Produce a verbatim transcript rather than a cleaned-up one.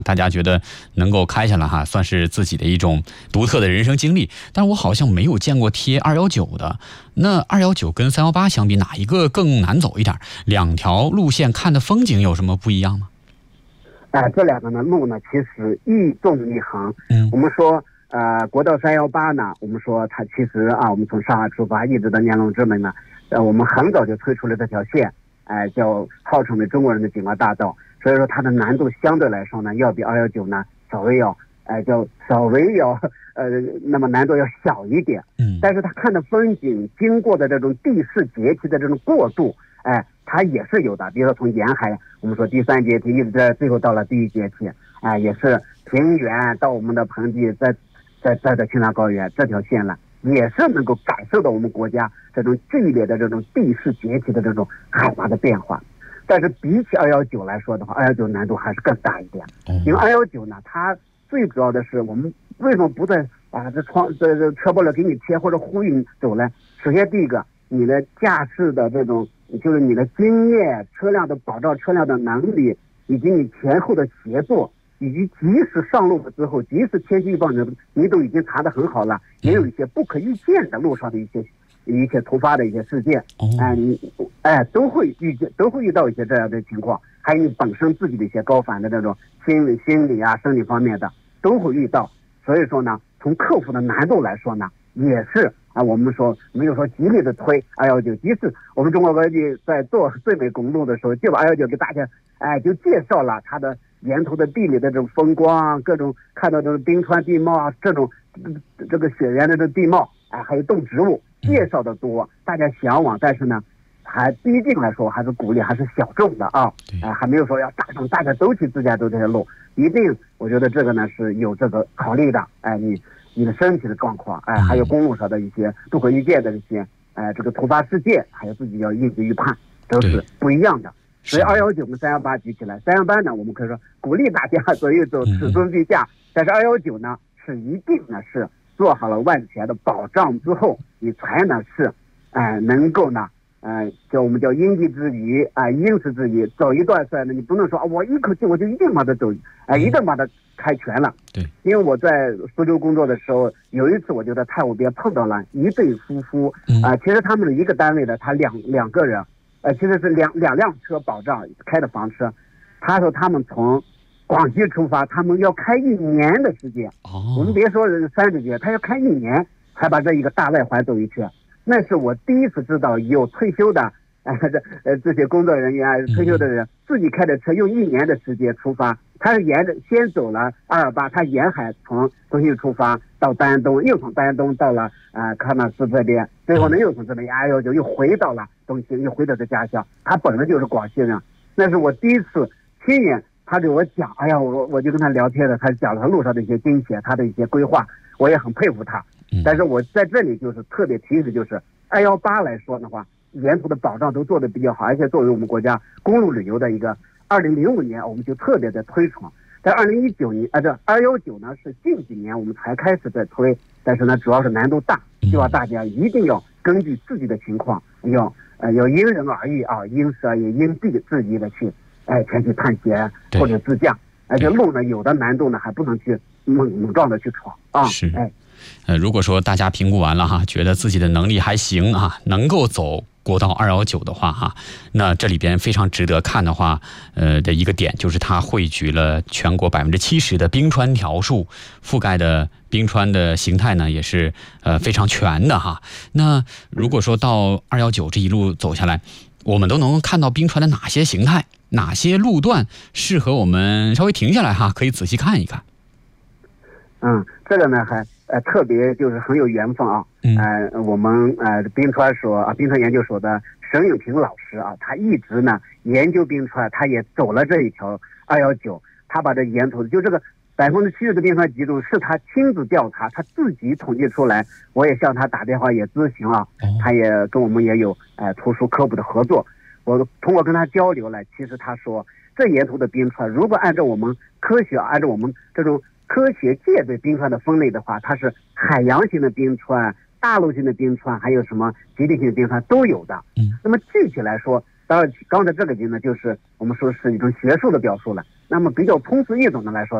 大家觉得能够开下来哈，算是自己的一种独特的人生经历。但我好像没有见过贴二一九的。那二一九跟三一八相比，哪一个更难走一点？两条路线看的风景有什么不一样吗？ 哎、呃，这两个呢路呢，其实一纵一横。嗯，我们说呃国道三一八呢，我们说它其实啊，我们从上海出发一直到年龙之门呢，呃，我们很早就推出了这条线，哎、呃，叫号称为中国人的景观大道。所以说它的难度相对来说呢，要比二一九呢稍微要，呃，叫稍微要，呃，那么难度要小一点。嗯，但是它看的风景，经过的这种地势阶梯的这种过渡，哎、呃，它也是有的。比如说从沿海，我们说第三阶梯，一直在最后到了第一阶梯，哎、呃，也是平原到我们的盆地，在在在在青藏高原这条线了，也是能够感受到我们国家这种剧烈的这种地势阶梯的这种海拔的变化。但是比起二一九来说的话，二一九难度还是更大一点。因为二一九呢，它最主要的是我们为什么不在啊这窗这这车玻璃给你贴或者呼应走呢？首先第一个，你的驾驶的这种就是你的经验、车辆的保障、车辆的能力，以及你前后的协作，以及及时上路了之后，及时天气预报你你都已经查得很好了，也有一些不可预见的路上的一些。一些突发的一些事件，哎、呃，你哎都会遇见，都会遇到一些这样的情况，还有你本身自己的一些高反的这种心理、心理啊、生理方面的都会遇到。所以说呢，从克服的难度来说呢，也是啊，我们说没有说极力的推二一九，即使我们中国国际在做最美公路的时候，就把二一九给大家哎就介绍了它的沿途的地理的这种风光，各种看到这种冰川地貌啊，这种这个雪原的这地貌，哎，还有动植物。介绍的多，大家向往，但是呢，还毕竟来说还是鼓励，还是小众的啊，哎、呃，还没有说要大众，大家都去自驾走这些路，一定，我觉得这个呢是有这个考虑的，哎、呃，你你的身体的状况，哎、呃，还有公路上的一些不可预见的一些，哎、呃，这个突发事件，还有自己要应对预判，都是不一样的。所以二一九跟三一八比起来，三一八呢，我们可以说鼓励大家走一走，尺寸必下，但是二一九呢是一定呢是。做好了万全的保障之后，你才能是，哎、呃，能够呢，呃，叫我们叫因地制宜啊，因时制宜。走一段赛呢，你不能说啊，我一口气我就一定把它走，哎、呃，一定把它开全了。 对， 因为我在苏州工作的时候，有一次我就在太湖边碰到了一对夫妇，啊、呃，其实他们是一个单位的，他两两个人，呃，其实是两两辆车保障开的房车，他说他们从。广西出发，他们要开一年的时间。哦，我们别说三十节，他要开一年才把这一个大外环走一圈。那是我第一次知道有退休的，呃，这呃这些工作人员啊，退休的人、嗯、自己开的车用一年的时间出发。他是沿着先走了二二八，他沿海从重庆出发到丹东，又从丹东到了呃喀纳斯这边，最后呢又从这边二一九又回到了东兴，又回到这家乡。他本来就是广西人，那是我第一次亲眼。他给我讲，哎呀，我我就跟他聊天的，他讲了他路上的一些惊险，他的一些规划，我也很佩服他。但是我在这里就是特别提示，就是二一八来说的话，沿途的保障都做得比较好，而且作为我们国家公路旅游的一个，二零零五年我们就特别的推崇，在二零一九年啊，这二一九呢是近几年我们才开始在推，但是呢主要是难度大，希望大家一定要根据自己的情况，要呃要因人而异啊，因时而异，因地制宜的去。哎，前去探险或者自驾，而且路呢有的难度呢还不能去猛猛撞的去闯啊。 是， 哎， 呃，如果说大家评估完了哈，觉得自己的能力还行啊，能够走国道二一九的话哈，那这里边非常值得看的话，呃的一个点就是它汇聚了全国百分之七十的冰川条数，覆盖的冰川的形态呢也是呃非常全的哈。那如果说到二一九这一路走下来，我们都能看到冰川的哪些形态？哪些路段适合我们稍微停下来哈，可以仔细看一看。 嗯，这个呢还呃特别就是很有缘分啊。嗯，呃，我们呃冰川所啊冰川研究所的沈永平老师啊，他一直呢研究冰川，他也走了这一条二一九，他把这沿途就这个百分之七十的冰川集中是他亲自调查，他自己统计出来。我也向他打电话也咨询啊，他也跟我们也有呃图书科普的合作。我通过跟他交流了，其实他说这沿途的冰川，如果按照我们科学，按照我们这种科学界对冰川的分类的话，它是海洋型的冰川、大陆型的冰川，还有什么极地型的冰川都有的。嗯，那么具体来说，当然刚才这个呢，就是我们说是一种学术的表述了。 那么比较通俗易懂的来说，